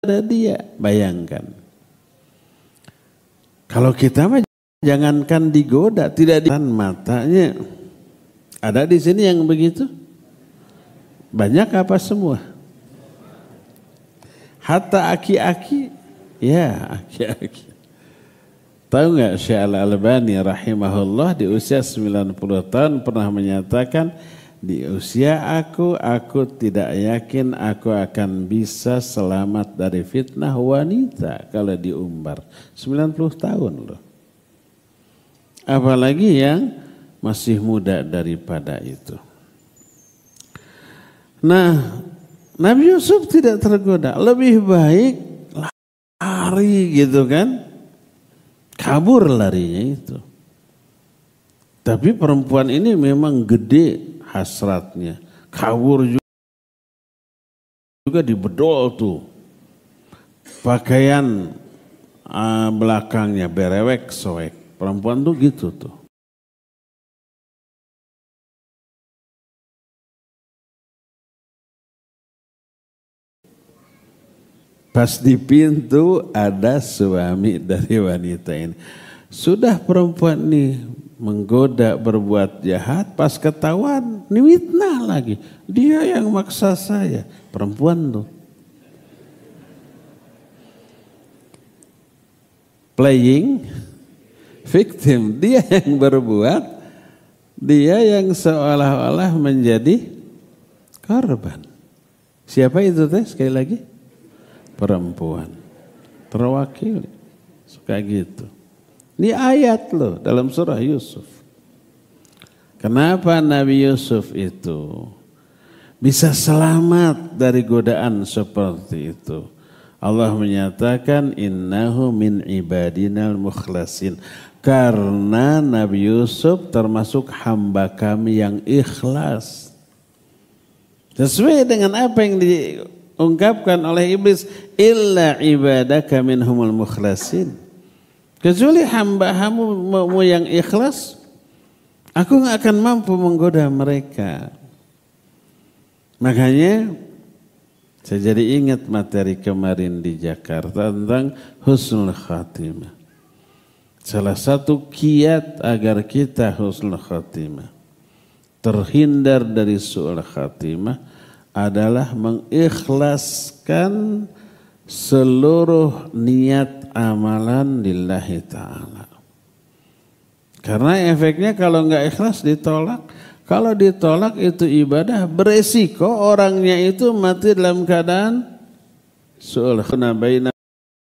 dia. Bayangkan. Kalau kita mah jangankan digoda, tidak di matanya. Ada di sini yang begitu? Banyak apa semua? Hatta aki-aki, ya aki-aki. Tahu nggak Syekh Al-Albani rahimahullah di usia 90 tahun pernah menyatakan, di usia aku tidak yakin aku akan bisa selamat dari fitnah wanita kalau diumbar. 90 tahun loh. Apalagi yang masih muda daripada itu. Nah, Nabi Yusuf tidak tergoda. Lebih baik lari gitu kan. Kabur larinya itu. Tapi perempuan ini memang gede hasratnya. Kabur juga dibedol tuh. Pakaian belakangnya berewek soek. Perempuan tuh gitu tuh. Pas di pintu ada suami dari wanita ini. Sudah perempuan ini menggoda berbuat jahat, pas ketahuan niwitnah lagi. Dia yang maksa saya. Perempuan tuh. Playing victim. Dia yang berbuat, dia yang seolah-olah menjadi korban. Siapa itu teh sekali lagi? Perempuan terwakili suka gitu. Ini ayat loh dalam surah Yusuf. Kenapa Nabi Yusuf itu bisa selamat dari godaan seperti itu? Allah menyatakan innahu min ibadinal mukhlasin. Karena Nabi Yusuf termasuk hamba kami yang ikhlas. Sesuai dengan apa yang diungkapkan oleh iblis, illa ibadaka minhumul mukhlasin. Kecuali hamba-hambamu yang ikhlas, aku gak akan mampu menggoda mereka. Makanya saya jadi ingat materi kemarin di Jakarta tentang husnul khatimah. Salah satu kiat agar kita husnul khatimah, terhindar dari su'ul khatimah, adalah mengikhlaskan seluruh niat amalan lillahi ta'ala. Karena efeknya kalau enggak ikhlas ditolak. Kalau ditolak itu ibadah, beresiko orangnya itu mati dalam keadaan su'ul khatimah.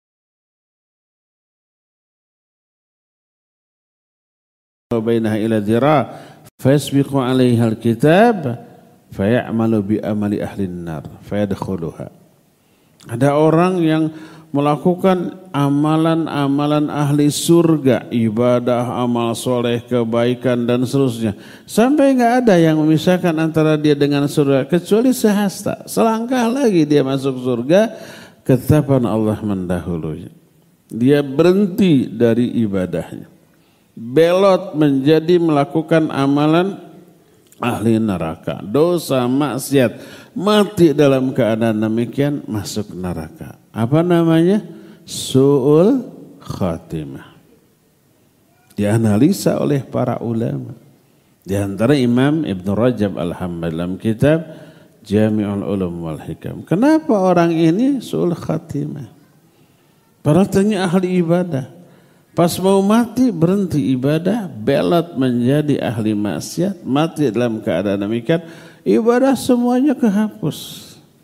Bainaha ila dhira fasbiqu 'alaiha al-kitab fayamalu bi amali ahlin nar fayadkhuluha. Ada orang yang melakukan amalan-amalan ahli surga, ibadah, amal soleh, kebaikan dan seterusnya, sampai enggak ada yang memisahkan antara dia dengan surga kecuali sehasta. Selangkah lagi dia masuk surga, ketetapan Allah mendahului. Dia berhenti dari ibadahnya, belot menjadi melakukan amalan ahli neraka, dosa, maksiat, mati dalam keadaan demikian, masuk neraka. Apa namanya? Su'ul khatimah. Dianalisa oleh para ulama. Di antara Imam Ibn Rajab Al-Hambali dalam kitab Jami'ul Ulum wal Hikam. Kenapa orang ini su'ul khatimah? Padahal tanya ahli ibadah. Pas mau mati berhenti ibadah, belot menjadi ahli maksiat, mati dalam keadaan demikian, ibadah semuanya kehapus.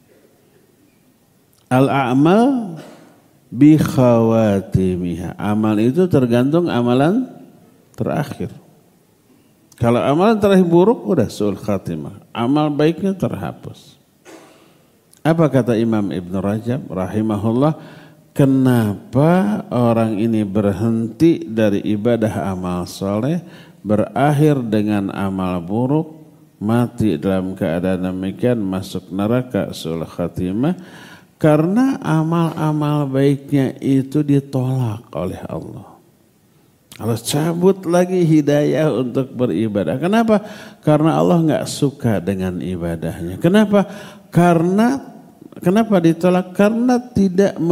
Al-a'mal bi khawatimiha. Amal itu tergantung amalan terakhir. Kalau amalan terakhir buruk, udah su'ul khatimah. Amal baiknya terhapus. Apa kata Imam Ibn Rajab rahimahullah? Kenapa orang ini berhenti dari ibadah amal soleh, berakhir dengan amal buruk, mati dalam keadaan demikian, masuk neraka su'ul khatimah? Karena amal-amal baiknya itu ditolak oleh Allah. Allah cabut lagi hidayah untuk beribadah. Kenapa? Karena Allah nggak suka dengan ibadahnya. Kenapa? Karena Kenapa ditolak? Karena tidak